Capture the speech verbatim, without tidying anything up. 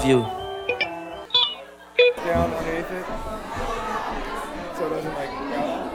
you. Down underneath it, so it doesn't like go.